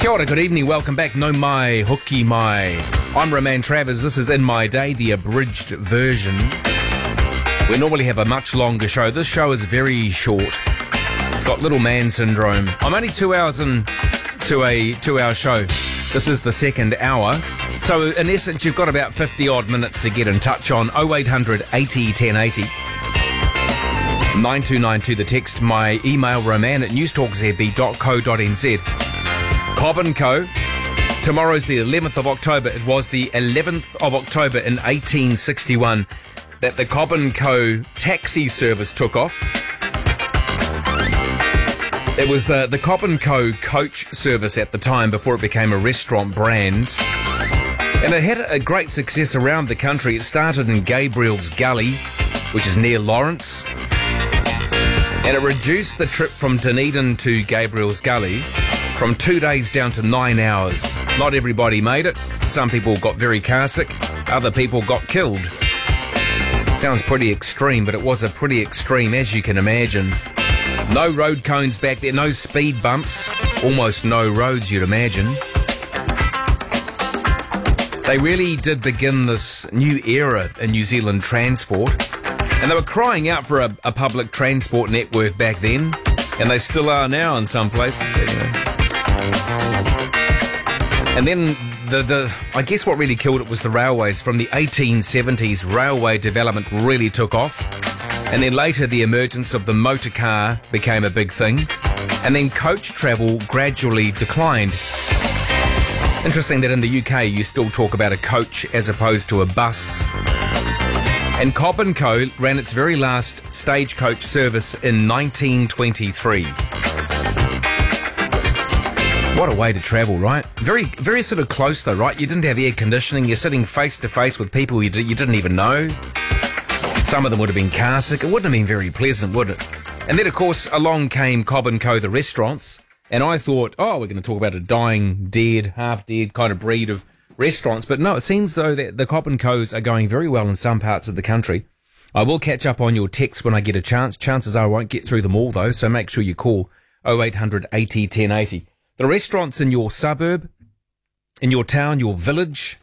Kia ora, good evening, welcome back. No mai, hoki mai. I'm Roman Travers. This is In My Day, the abridged version. We normally have a much longer show. This show is very short. It's got little man syndrome. I'm only 2 hours into a 2-hour show. This is the second hour. So in essence, you've got about 50 odd minutes to get in touch on 0800 80 1080. 9292 the text, my email roman@newstalkzb.co.nz. Cobb & Co. Tomorrow's the 11th of October. It was the 11th of October in 1861 that the Cobb & Co. taxi service took off. It was the Cobb & Co. coach service at the time before it became a restaurant brand. And it had a great success around the country. It started in Gabriel's Gully, which is near Lawrence. And it reduced the trip from Dunedin to Gabriel's Gully from 2 days down to 9 hours. Not everybody made it. Some people got very car sick. Other people got killed. Sounds pretty extreme, but it was a pretty extreme, as you can imagine. No road cones back there, no speed bumps. Almost no roads, you'd imagine. They really did begin this new era in New Zealand transport. And they were crying out for a public transport network back then. And they still are now in some places. And then I guess what really killed it was the railways. From the 1870s, railway development really took off. And then later the emergence of the motor car became a big thing. And then coach travel gradually declined. Interesting that in the UK you still talk about a coach as opposed to a bus. And Cobb & Co. ran its very last stagecoach service in 1923. What a way to travel, right? Very, very sort of close though, right? You didn't have air conditioning. You're sitting face to face with people you didn't even know. Some of them would have been car sick. It wouldn't have been very pleasant, would it? And then, of course, along came Cobb & Co., the restaurants. And I thought, we're going to talk about a dying, dead, half-dead kind of breed of restaurants. But no, it seems though that the Cobb & Co.'s are going very well in some parts of the country. I will catch up on your texts when I get a chance. Chances are I won't get through them all though, so make sure you call 0800 80 1080. The restaurants in your suburb, in your town, your village,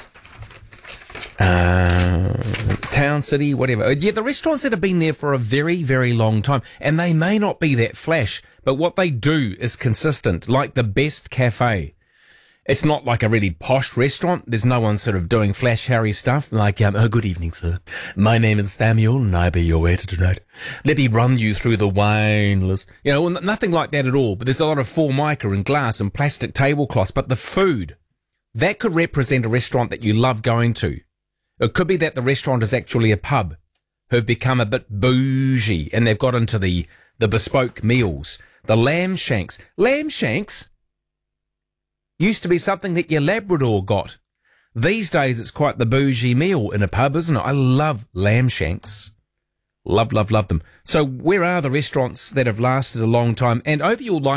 town, city, whatever. Yeah, the restaurants that have been there for a very, very long time. And they may not be that flash, but what they do is consistent, like the best cafe. It's not like a really posh restaurant. There's no one sort of doing flash Harry stuff like, good evening, sir. My name is Samuel and I'll be your waiter tonight. Let me run you through the wine list. You know, nothing like that at all. But there's a lot of formica and glass and plastic tablecloths. But the food, that could represent a restaurant that you love going to. It could be that the restaurant is actually a pub who've become a bit bougie and they've got into the bespoke meals. The lamb shanks. Lamb shanks used to be something that your Labrador got. These days, it's quite the bougie meal in a pub, isn't it? I love lamb shanks. Love, love, love them. So where are the restaurants that have lasted a long time? And over your life,